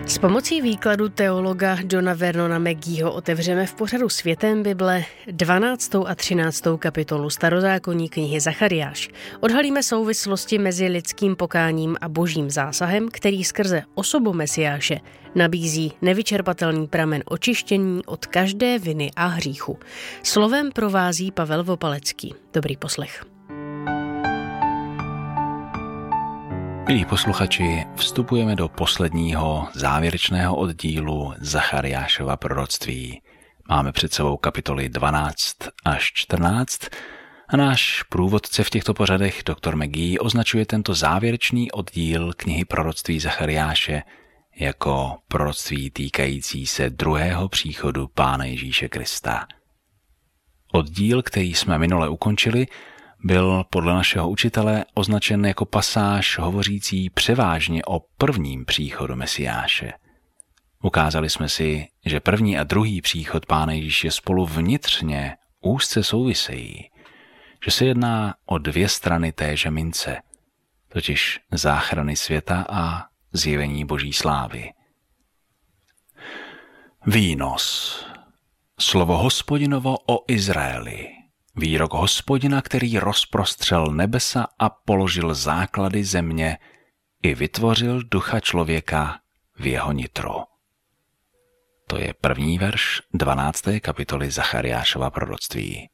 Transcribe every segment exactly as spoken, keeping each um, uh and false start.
S pomocí výkladu teologa Johna Vernona McGeeho otevřeme v pořadu Světem Bible dvanáctou a třináctou kapitolu starozákonní knihy Zachariáš. Odhalíme souvislosti mezi lidským pokáním a božím zásahem, který skrze osobu Mesiáše nabízí nevyčerpatelný pramen očištění od každé viny a hříchu. Slovem provází Pavel Vopalecký. Dobrý poslech. Milí posluchači, vstupujeme do posledního závěrečného oddílu Zachariášova proroctví. Máme před sebou kapitoly dvanáct až čtrnáct a náš průvodce v těchto pořadech, doktor McGee, označuje tento závěrečný oddíl knihy proroctví Zachariáše jako proroctví týkající se druhého příchodu Pána Ježíše Krista. Oddíl, který jsme minule ukončili, byl podle našeho učitele označen jako pasáž hovořící převážně o prvním příchodu Mesiáše. Ukázali jsme si, že první a druhý příchod Pána Ježíše spolu vnitřně úzce souvisejí, že se jedná o dvě strany téže mince, totiž záchrany světa a zjevení Boží slávy. Výnos. Slovo Hospodinovo o Izraeli. Výrok Hospodina, který rozprostřel nebesa a položil základy země i vytvořil ducha člověka v jeho nitru. To je první verš dvanácté kapitoly Zachariášova proroctví.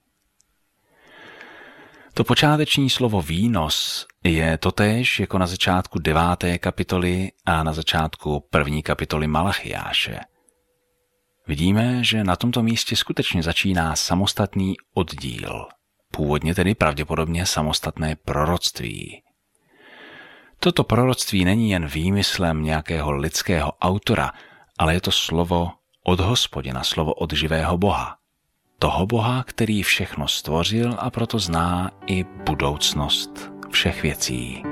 To počáteční slovo výnos je totéž jako na začátku deváté kapitoly a na začátku první kapitoly Malachiáše. Vidíme, že na tomto místě skutečně začíná samostatný oddíl, původně tedy pravděpodobně samostatné proroctví. Toto proroctví není jen výmyslem nějakého lidského autora, ale je to slovo od Hospodina, slovo od živého Boha. Toho Boha, který všechno stvořil a proto zná i budoucnost všech věcí.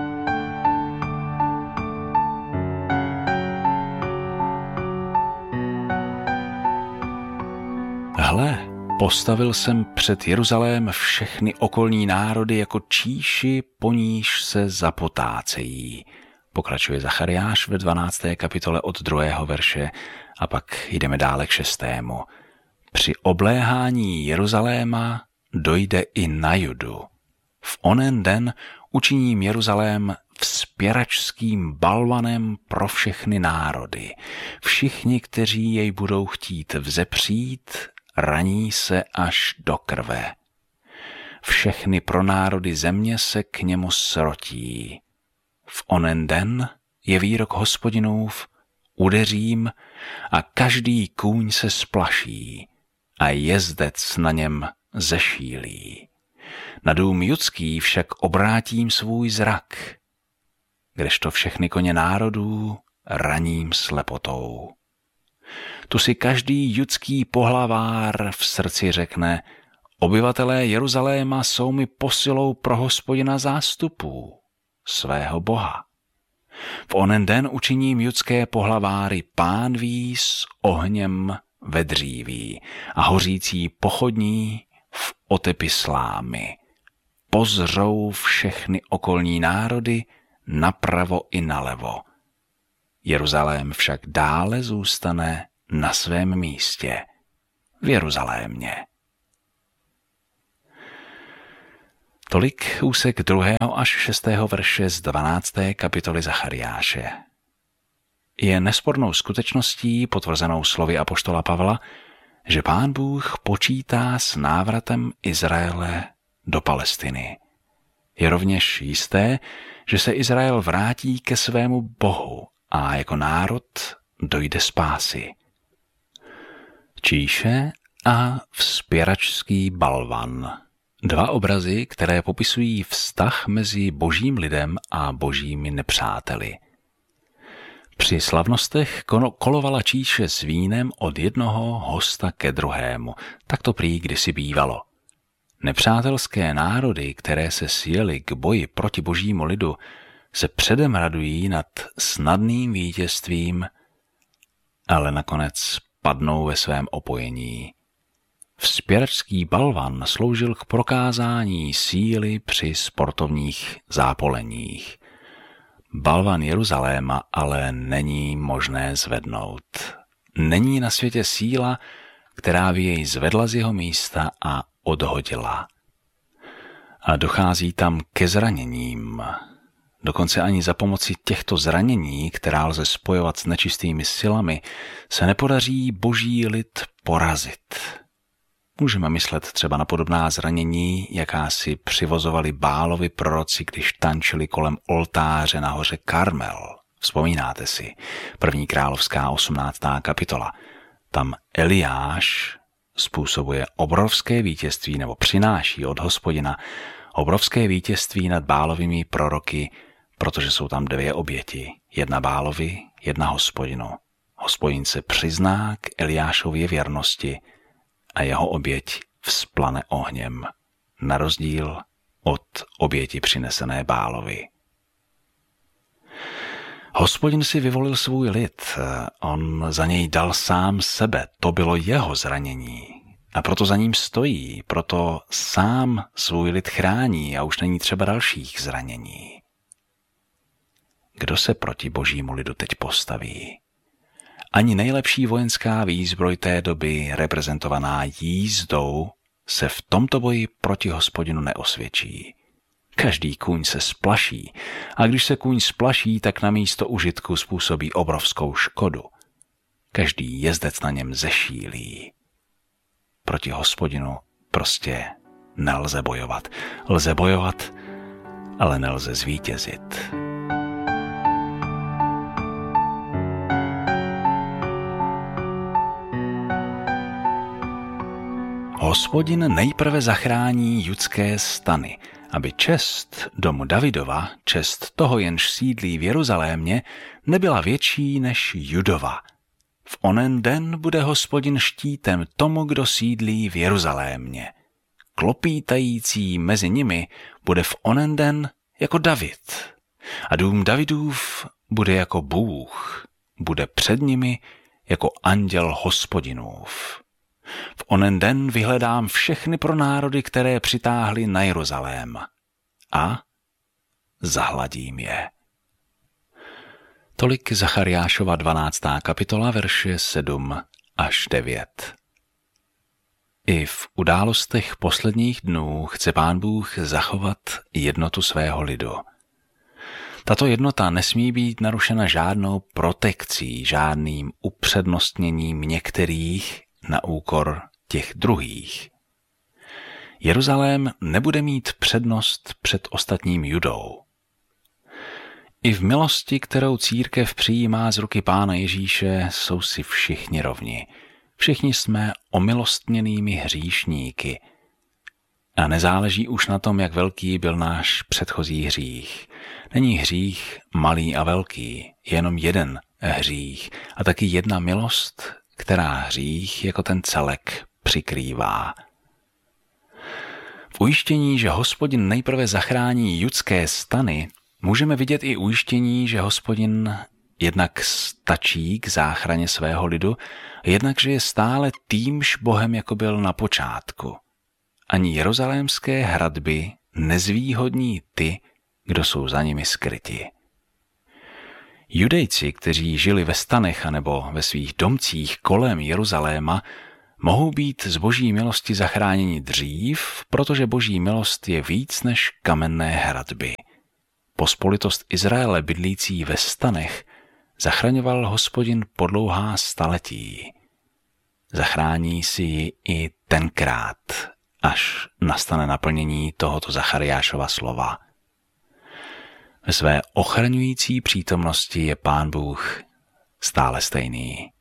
Hle, postavil jsem před Jeruzalém všechny okolní národy jako číši, po níž se zapotácejí. Pokračuje Zachariáš ve dvanácté kapitole od druhého verše a pak jdeme dále k šestému. Při obléhání Jeruzaléma dojde i na Judu. V onen den učiním Jeruzalém vzpěračským balvanem pro všechny národy. Všichni, kteří jej budou chtít vzepřít, raní se až do krve. Všechny pronárody země se k němu srotí. V onen den je výrok Hospodinův, udeřím a každý kůň se splaší a jezdec na něm zešílí. Na dům judský však obrátím svůj zrak, kdežto všechny koně národů raním slepotou. Tu si každý judský pohlavár v srdci řekne, obyvatelé Jeruzaléma jsou mi posilou pro Hospodina zástupů, svého Boha. V onen den učiním judské pohlaváry pánví s ohněm ve dříví a hořící pochodní v otepi slámy. Pozřou všechny okolní národy napravo i nalevo. Jeruzalém však dále zůstane na svém místě v Jeruzalémě. Tolik úsek druhého až šestého verše z dvanácté kapitoly Zachariáše. Je nespornou skutečností, potvrzenou slovy apoštola Pavla, že Pán Bůh počítá s návratem Izraele do Palestiny. Je rovněž jisté, že se Izrael vrátí ke svému Bohu a jako národ dojde spásy. Číše a vzpěračský balvan. Dva obrazy, které popisují vztah mezi božím lidem a božími nepřáteli. Při slavnostech kolovala číše s vínem od jednoho hosta ke druhému. Tak to prý kdysi bývalo. Nepřátelské národy, které se sjely k boji proti božímu lidu, se předem radují nad snadným vítězstvím, ale nakonec padnou ve svém opojení. Vzpěračský balvan sloužil k prokázání síly při sportovních zápoleních. Balvan Jeruzaléma ale není možné zvednout. Není na světě síla, která by jej zvedla z jeho místa a odhodila. A dochází tam ke zraněním. Dokonce ani za pomoci těchto zranění, která lze spojovat s nečistými silami, se nepodaří boží lid porazit. Můžeme myslet třeba na podobná zranění, jaká si přivozovali Bálovi proroci, když tančili kolem oltáře na hoře Karmel. Vzpomínáte si, první královská osmnáctá kapitola. Tam Eliáš způsobuje obrovské vítězství nebo přináší od Hospodina obrovské vítězství nad Bálovými proroky, protože jsou tam dvě oběti. Jedna Bálovi, jedna Hospodinu. Hospodin se přizná k Eliášově věrnosti a jeho oběť vzplane ohněm, na rozdíl od oběti přinesené Bálovi. Hospodin si vyvolil svůj lid, on za něj dal sám sebe, to bylo jeho zranění. A proto za ním stojí, proto sám svůj lid chrání a už není třeba dalších zranění. Kdo se proti božímu lidu teď postaví? Ani nejlepší vojenská výzbroj té doby, reprezentovaná jízdou, se v tomto boji proti Hospodinu neosvědčí. Každý kůň se splaší a když se kůň splaší, tak na místo užitku způsobí obrovskou škodu. Každý jezdec na něm zešílí. Proti Hospodinu prostě nelze bojovat. Lze bojovat, ale nelze zvítězit. Hospodin nejprve zachrání judské stany, aby čest domu Davidova, čest toho, jenž sídlí v Jeruzalémě, nebyla větší než Judova. V onen den bude Hospodin štítem tomu, kdo sídlí v Jeruzalémě. Klopítající mezi nimi bude v onen den jako David. A dům Davidův bude jako Bůh, bude před nimi jako anděl Hospodinův. V onen den vyhledám všechny pro národy, které přitáhly na Jeruzalém a zahladím je. Tolik Zachariášova dvanáctá kapitola, verše sedm až devět. I v událostech posledních dnů chce Pán Bůh zachovat jednotu svého lidu. Tato jednota nesmí být narušena žádnou protekcí, žádným upřednostněním některých na úkor těch druhých. Jeruzalém nebude mít přednost před ostatním Judou. I v milosti, kterou církev přijímá z ruky Pána Ježíše, jsou si všichni rovni. Všichni jsme omilostněnými hříšníky. A nezáleží už na tom, jak velký byl náš předchozí hřích. Není hřích malý a velký, jenom jeden hřích a taky jedna milost, která hřích jako ten celek přikrývá. V ujištění, že Hospodin nejprve zachrání judské stany, můžeme vidět i ujištění, že Hospodin jednak stačí k záchraně svého lidu, jednak, že je stále týmž Bohem, jako byl na počátku. Ani jeruzalémské hradby nezvýhodní ty, kdo jsou za nimi skryti. Judejci, kteří žili ve stanech anebo ve svých domcích kolem Jeruzaléma, mohou být z boží milosti zachráněni dřív, protože boží milost je víc než kamenné hradby. Pospolitost Izraele bydlící ve stanech zachraňoval Hospodin po dlouhá staletí. Zachrání si ji i tenkrát, až nastane naplnění tohoto Zachariášova slova. Ve své ochraňující přítomnosti je Pán Bůh stále stejný.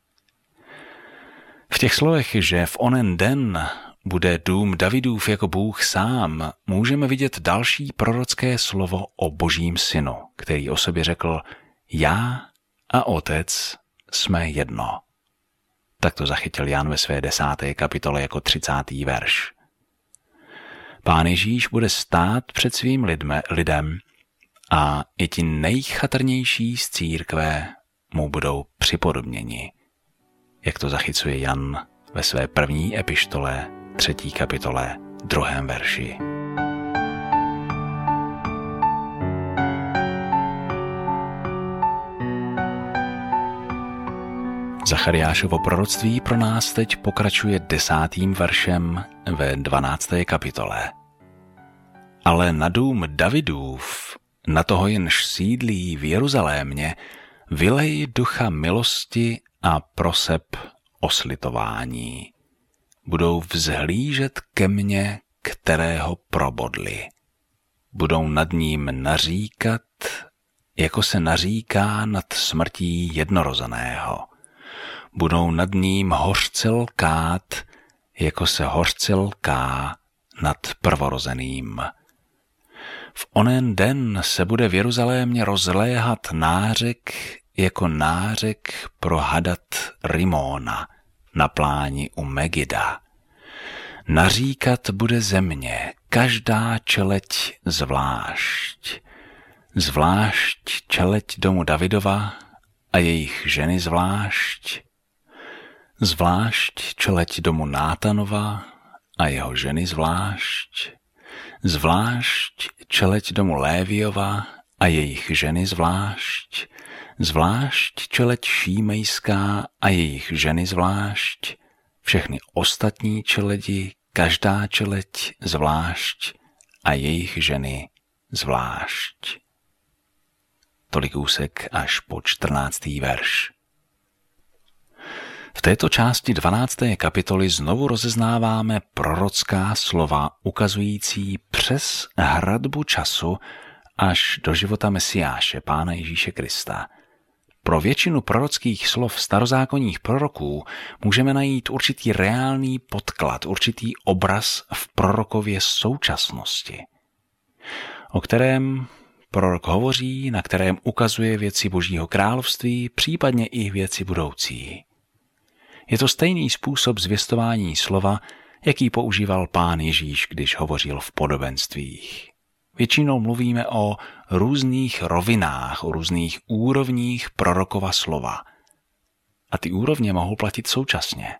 V těch slovech, že v onen den bude dům Davidův jako Bůh sám, můžeme vidět další prorocké slovo o Božím synu, který o sobě řekl: já a otec jsme jedno. Tak to zachytil Jan ve své desáté kapitole jako třicátý verš. Pán Ježíš bude stát před svým lidme, lidem a i ti nejchatrnější z církve mu budou připodobněni, jak to zachycuje Jan ve své první epištole, třetí kapitole, druhém verši. Zachariášovo proroctví pro nás teď pokračuje desátým veršem ve dvanácté kapitole. Ale na dům Davidův, na toho jenž sídlí v Jeruzalémě, vylej ducha milosti a proseb o slitování. Budou vzhlížet ke mně, kterého probodli. Budou nad ním naříkat, jako se naříká nad smrtí jednorozeného. Budou nad ním hořce lkát, jako se hořce lká nad prvorozeným. V onen den se bude v Jeruzalémě rozléhat nářek jako nářek pro Hadat Rimóna na pláni u Megida. Naříkat bude země, každá čeleť zvlášť. Zvlášť čeleť domu Davidova a jejich ženy zvlášť. Zvlášť čeleť domu Nátanova a jeho ženy zvlášť. Zvlášť čeleť domu Léviova a jejich ženy zvlášť. Zvlášť čeleť Šímejská a jejich ženy zvlášť. Všechny ostatní čeledi, každá čeleť zvlášť a jejich ženy zvlášť. Tolik úsek až po čtrnáctý verš. V této části dvanácté kapitoly znovu rozeznáváme prorocká slova ukazující přes hradbu času až do života Mesiáše, Pána Ježíše Krista. Pro většinu prorockých slov starozákonních proroků můžeme najít určitý reálný podklad, určitý obraz v prorokově současnosti, o kterém prorok hovoří, na kterém ukazuje věci Božího království, případně i věci budoucí. Je to stejný způsob zvěstování slova, jaký používal Pán Ježíš, když hovořil v podobenstvích. Většinou mluvíme o různých rovinách, o různých úrovních prorokova slova. A ty úrovně mohou platit současně.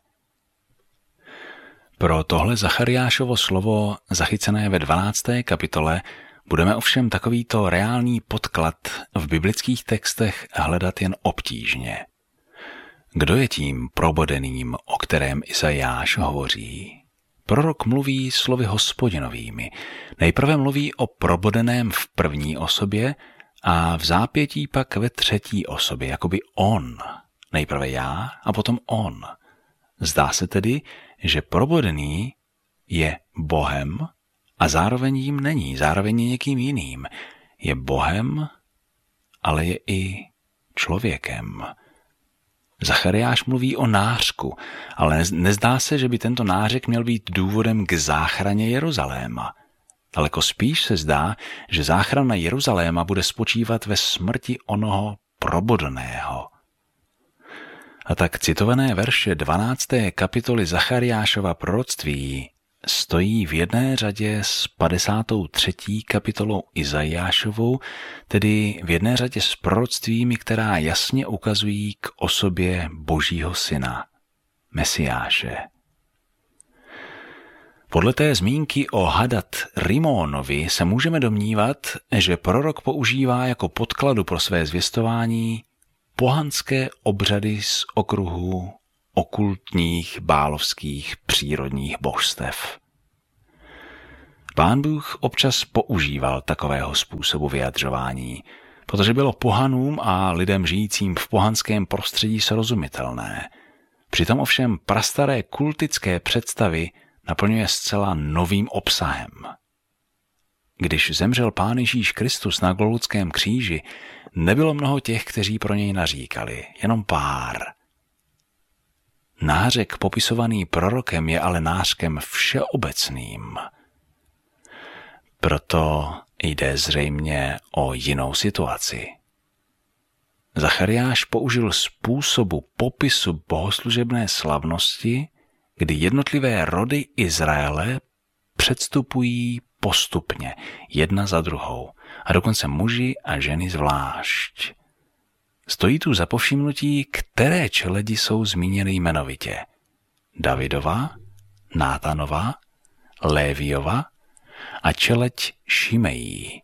Pro tohle Zachariášovo slovo, zachycené ve dvanácté kapitole, budeme ovšem takovýto reálný podklad v biblických textech hledat jen obtížně. Kdo je tím probodeným, o kterém Izajáš hovoří? Prorok mluví slovy Hospodinovými. Nejprve mluví o probodeném v první osobě a v zápětí pak ve třetí osobě, jakoby on. Nejprve já a potom on. Zdá se tedy, že probodený je Bohem a zároveň jím není, zároveň je někým jiným. Je Bohem, ale je i člověkem. Zachariáš mluví o nářku, ale nezdá se, že by tento nářek měl být důvodem k záchraně Jeruzaléma. Daleko spíš se zdá, že záchrana Jeruzaléma bude spočívat ve smrti onoho probodeného. A tak citované verše dvanácté kapitoly Zachariášova proroctví stojí v jedné řadě s padesátou třetí kapitolou Izajášovou, tedy v jedné řadě s proroctvími, která jasně ukazují k osobě Božího syna, Mesiáše. Podle té zmínky o Hadat Rimónovi se můžeme domnívat, že prorok používá jako podkladu pro své zvěstování pohanské obřady z okruhu okultních bálovských přírodních božstev. Pán Bůh občas používal takového způsobu vyjadřování, protože bylo pohanům a lidem žijícím v pohanském prostředí srozumitelné. Přitom ovšem prastaré kultické představy naplňuje zcela novým obsahem. Když zemřel Pán Ježíš Kristus na Golgotském kříži, nebylo mnoho těch, kteří pro něj naříkali, jenom pár. Nářek popisovaný prorokem je ale nářkem všeobecným. Proto jde zřejmě o jinou situaci. Zachariáš použil způsobu popisu bohoslužebné slavnosti, kdy jednotlivé rody Izraele předstupují postupně, jedna za druhou, a dokonce muži a ženy zvlášť. Stojí tu za povšimnutí, které čeledi jsou zmíněny jmenovitě. Davidova, Nátanova, Léviova a čeleď Šimejí.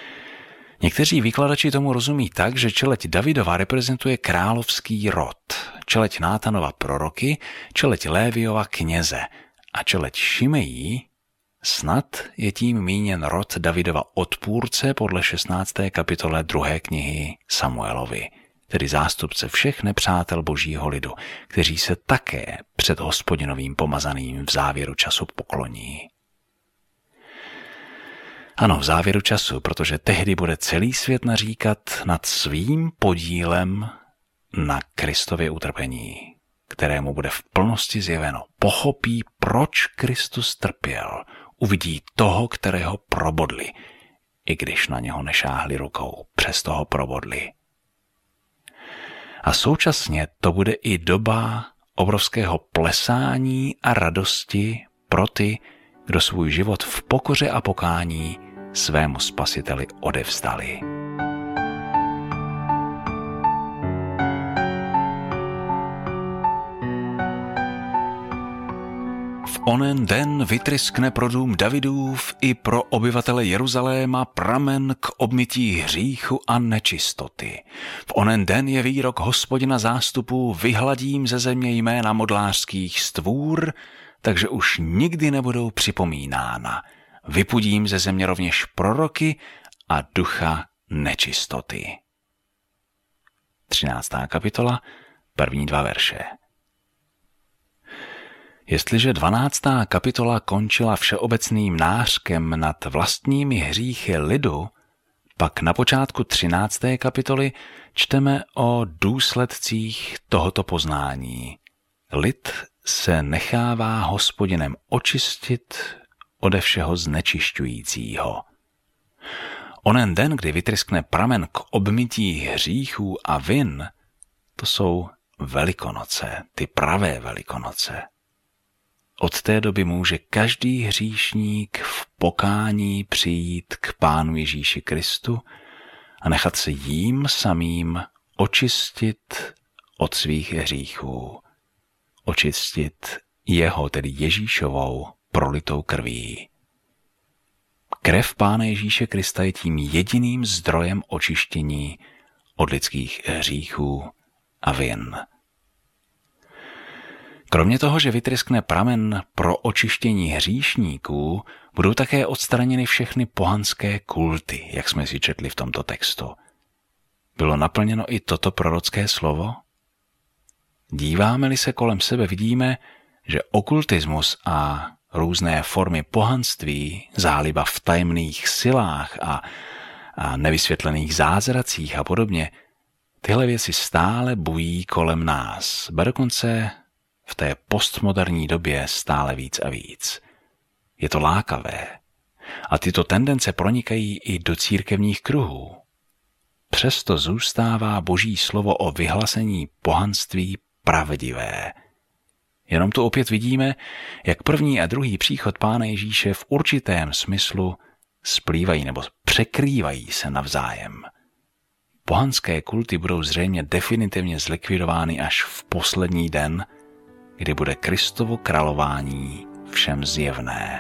Někteří výkladači tomu rozumí tak, že čeleď Davidova reprezentuje královský rod. čeleť Nátanova proroky, čeleť Léviova kněze a čeleť Šimejí, snad je tím míněn rod Davidova odpůrce podle šestnácté kapitole druhé knihy Samuelovi, tedy zástupce všech nepřátel božího lidu, kteří se také před Hospodinovým pomazaným v závěru času pokloní. Ano, v závěru času, protože tehdy bude celý svět naříkat nad svým podílem na Kristově utrpení, kterému bude v plnosti zjeveno. Pochopí, proč Kristus trpěl, uvidí toho, kterého probodli, i když na něho nešáhli rukou, přesto ho probodli. A současně to bude i doba obrovského plesání a radosti pro ty, kdo svůj život v pokoře a pokání svému Spasiteli odevzdali. V onen den vytryskne pro dům Davidův i pro obyvatele Jeruzaléma pramen k obmytí hříchu a nečistoty. V onen den je výrok Hospodina zástupů: vyhladím ze země jména modlářských stvůr, takže už nikdy nebudou připomínána. Vypudím ze země rovněž proroky a ducha nečistoty. třináctá kapitola, první dva verše. Jestliže dvanáctá kapitola končila všeobecným nářkem nad vlastními hříchy lidu, pak na počátku třinácté kapitoly čteme o důsledcích tohoto poznání. Lid se nechává Hospodinem očistit ode všeho znečišťujícího. Onen den, kdy vytryskne pramen k obmytí hříchů a vin, to jsou Velikonoce, ty pravé Velikonoce. Od té doby může každý hříšník v pokání přijít k Pánu Ježíši Kristu a nechat se jím samým očistit od svých hříchů. Očistit jeho, tedy Ježíšovou, prolitou krví. Krev Pána Ježíše Krista je tím jediným zdrojem očištění od lidských hříchů a vin. Kromě toho, že vytryskne pramen pro očištění hříšníků, budou také odstraněny všechny pohanské kulty, jak jsme si četli v tomto textu. Bylo naplněno i toto prorocké slovo? Díváme-li se kolem sebe, vidíme, že okultismus a různé formy pohanství, záliba v tajemných silách a, a nevysvětlených zázracích a podobně, tyhle věci stále bují kolem nás, ba dokonce v té postmoderní době stále víc a víc. Je to lákavé a tyto tendence pronikají i do církevních kruhů. Přesto zůstává Boží slovo o vyhlasení pohanství pravdivé. Jenom tu opět vidíme, jak první a druhý příchod Pána Ježíše v určitém smyslu splývají nebo překrývají se navzájem. Pohanské kulty budou zřejmě definitivně zlikvidovány až v poslední den, kdy bude Kristovo králování všem zjevné.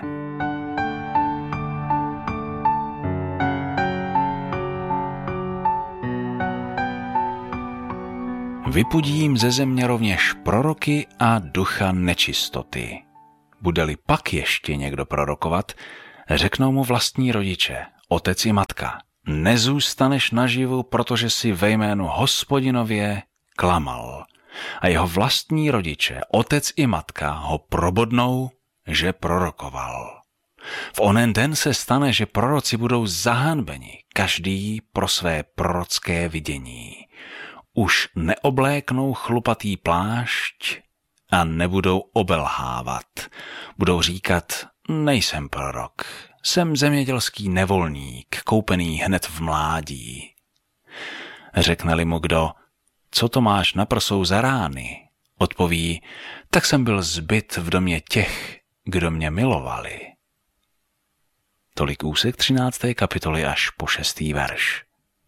Vypudím ze země rovněž proroky a ducha nečistoty. Bude-li pak ještě někdo prorokovat, řeknou mu vlastní rodiče, otec i matka: nezůstaneš naživu, protože si ve jménu Hospodinově klamal. A jeho vlastní rodiče, otec i matka, ho probodnou, že prorokoval. V onen den se stane, že proroci budou zahanbeni, každý pro své prorocké vidění. Už neobléknou chlupatý plášť a nebudou obelhávat. Budou říkat: nejsem prorok, jsem zemědělský nevolník, koupený hned v mládí. Řekne-li mu kdo: co to máš na prsou za rány? Odpoví: tak jsem byl zbyt v domě těch, kdo mě milovali. Tolik úsek třinácté kapitoly až po šestý verš.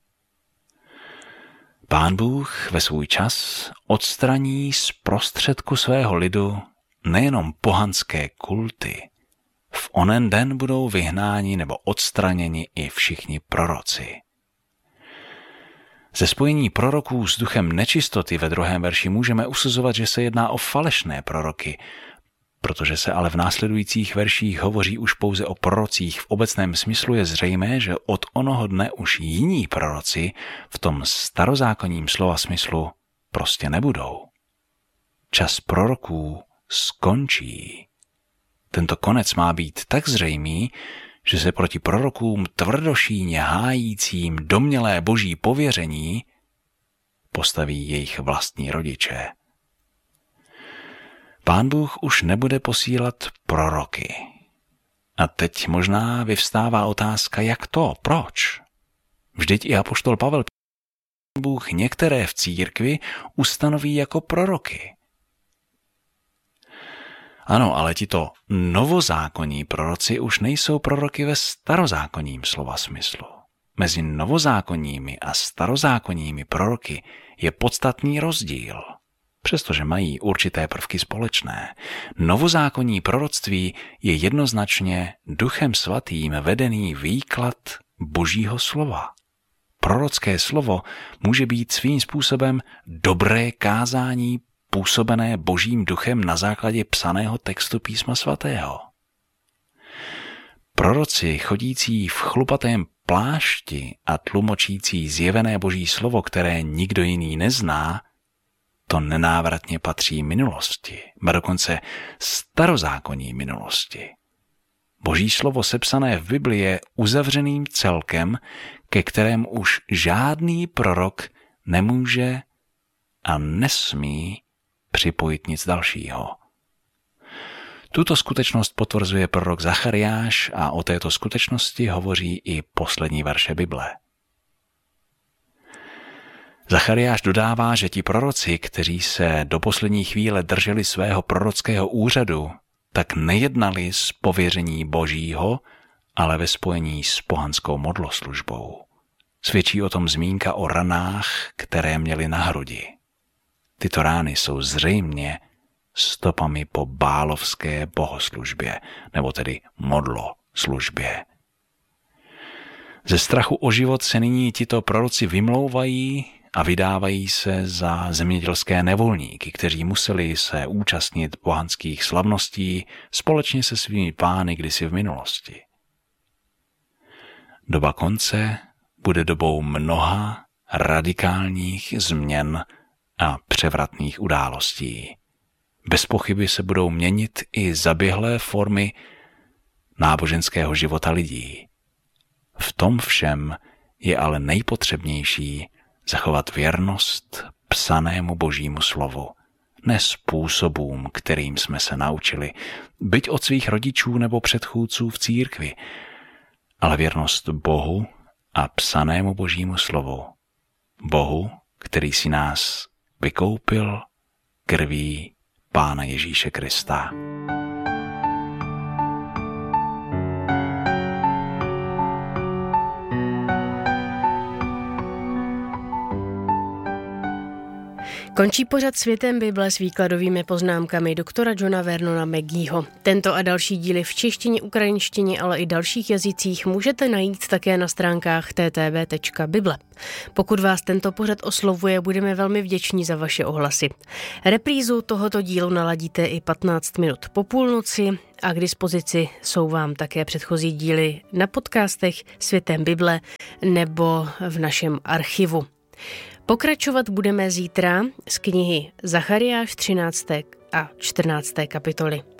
Pán Bůh ve svůj čas odstraní z prostředku svého lidu nejenom pohanské kulty. V onen den budou vyhnáni nebo odstraněni i všichni proroci. Ze spojení proroků s duchem nečistoty ve druhém verši můžeme usuzovat, že se jedná o falešné proroky, protože se ale v následujících verších hovoří už pouze o prorocích v obecném smyslu, je zřejmé, že od onoho dne už jiní proroci v tom starozákonním slova smyslu prostě nebudou. Čas proroků skončí. Tento konec má být tak zřejmý, že se proti prorokům tvrdošíně hájícím domnělé boží pověření postaví jejich vlastní rodiče. Pán Bůh už nebude posílat proroky. A teď možná vyvstává otázka, jak to, proč? Vždyť i apoštol Pavel Bůh některé v církvi ustanoví jako proroky. Ano, ale tito novozákonní proroci už nejsou proroky ve starozákonním slova smyslu. Mezi novozákonními a starozákonními proroky je podstatný rozdíl, přestože mají určité prvky společné. Novozákonní proroctví je jednoznačně Duchem Svatým vedený výklad Božího slova. Prorocké slovo může být svým způsobem dobré kázání působené Božím duchem na základě psaného textu Písma svatého. Proroci chodící v chlupatém plášti a tlumočící zjevené Boží slovo, které nikdo jiný nezná, to nenávratně patří minulosti, ba dokonce starozákonní minulosti. Boží slovo sepsané v Bibli je uzavřeným celkem, ke kterému už žádný prorok nemůže a nesmí připojit nic dalšího. Tuto skutečnost potvrzuje prorok Zachariáš a o této skutečnosti hovoří i poslední verše Bible. Zachariáš dodává, že ti proroci, kteří se do poslední chvíle drželi svého prorockého úřadu, tak nejednali z pověření Božího, ale ve spojení s pohanskou modloslužbou. Svědčí o tom zmínka o ranách, které měli na hrudi. Tyto rány jsou zřejmě stopami po bálovské bohoslužbě, nebo tedy modloslužbě. Ze strachu o život se nyní tito proroci vymlouvají a vydávají se za zemědělské nevolníky, kteří museli se účastnit pohanských slavností společně se svými pány kdysi v minulosti. Doba konce bude dobou mnoha radikálních změn a převratných událostí. Bez pochyby se budou měnit i zaběhlé formy náboženského života lidí. V tom všem je ale nejpotřebnější zachovat věrnost psanému Božímu slovu, ne způsobům, kterým jsme se naučili, byť od svých rodičů nebo předchůdců v církvi, ale věrnost Bohu a psanému Božímu slovu. Bohu, který si nás vykoupil krví Pána Ježíše Krista. Končí pořad Světem Bible s výkladovými poznámkami doktora Johna Vernona Maggieho. Tento a další díly v češtině, ukrajinštině, ale i dalších jazycích můžete najít také na stránkách t t b tečka bible. Pokud vás tento pořad oslovuje, budeme velmi vděční za vaše ohlasy. Reprízu tohoto dílu naladíte i patnáct minut po půlnoci a k dispozici jsou vám také předchozí díly na podcastech Světem Bible nebo v našem archivu. Pokračovat budeme zítra z knihy Zachariáš třinácté a čtrnácté kapitoly.